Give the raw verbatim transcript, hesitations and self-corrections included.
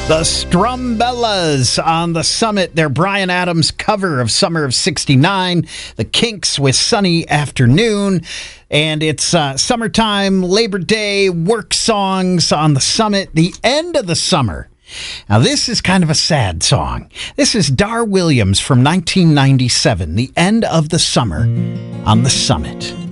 The Strumbellas on the Summit. Their Bryan Adams cover of Summer of sixty-nine. The Kinks with Sunny Afternoon. And it's uh, summertime, Labor Day, work songs on the Summit. The end of the summer. Now, this is kind of a sad song. This is Dar Williams from nineteen ninety-seven. The end of the summer on the Summit.